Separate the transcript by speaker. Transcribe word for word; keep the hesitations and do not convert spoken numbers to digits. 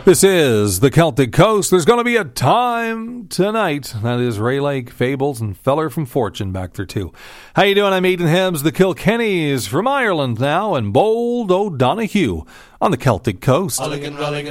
Speaker 1: This is the Celtic Coast. There's going to be a time tonight. That is Ray Lake, Fables, and Feller from Fortune back there too. How you doing? I'm Aidan Hibbs. The Kilkennys from Ireland now, and Bold O'Donoghue on the Celtic Coast.